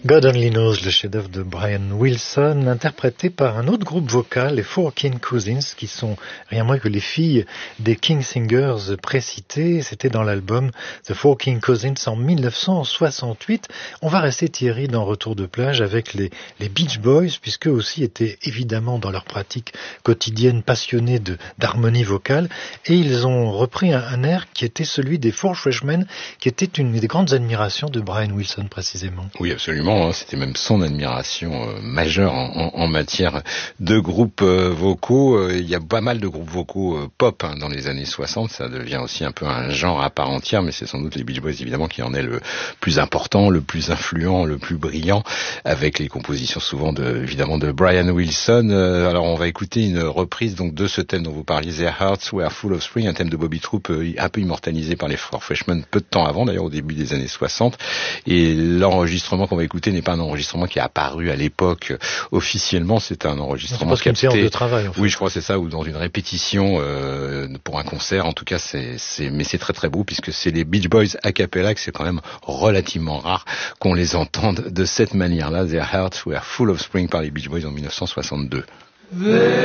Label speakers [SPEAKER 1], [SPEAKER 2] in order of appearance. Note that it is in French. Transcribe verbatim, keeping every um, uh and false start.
[SPEAKER 1] God Only Knows, le chef-d'œuvre de Brian Wilson, interprété par un autre groupe vocal, les Four King Cousins, qui sont rien moins que les filles des King Singers précités. C'était dans l'album The Four King Cousins en mille neuf cent soixante-huit. On va rester, Thierry, dans Retour de plage avec les, les Beach Boys, puisqu'eux aussi étaient évidemment dans leur pratique quotidienne passionnés de, d'harmonie vocale, et ils ont repris un, un air qui était celui des Four Freshmen, qui était une des grandes admirations de Brian Wilson précisément.
[SPEAKER 2] Oui, absolument. C'était même son admiration euh, majeure en, en, en matière de groupes euh, vocaux. Euh, il y a pas mal de groupes vocaux euh, pop hein, dans les années soixante. Ça devient aussi un peu un genre à part entière, mais c'est sans doute les Beach Boys évidemment qui en est le plus important, le plus influent, le plus brillant, avec les compositions souvent de, évidemment de Brian Wilson. Euh, alors on va écouter une reprise donc de ce thème dont vous parliez, Their Hearts Were Full of Spring, un thème de Bobby Troup euh, un peu immortalisé par les Four Freshmen peu de temps avant, d'ailleurs au début des années soixante. Et l'enregistrement qu'on va écouter n'est pas un enregistrement qui est apparu à l'époque euh, officiellement, c'est un enregistrement
[SPEAKER 1] c'est capté. Une séance de travail, en fait.
[SPEAKER 2] Oui, je crois que c'est ça, ou dans une répétition euh, pour un concert. En tout cas, c'est, c'est, mais c'est très très beau puisque c'est les Beach Boys a cappella, que c'est quand même relativement rare qu'on les entende de cette manière-là. Their Hearts Were Full of Spring par les Beach Boys en mille neuf cent soixante-deux.